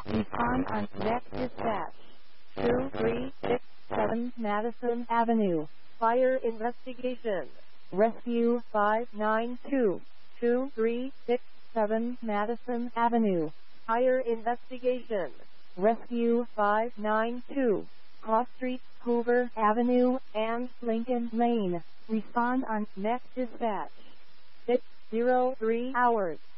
Respond on next dispatch. 2367 Madison Avenue. Fire investigation. Rescue 592. 2367 Madison Avenue. Fire investigation. Rescue 592. Cross Street, Hoover Avenue, and Lincoln Lane. Respond on next dispatch. 603 hours.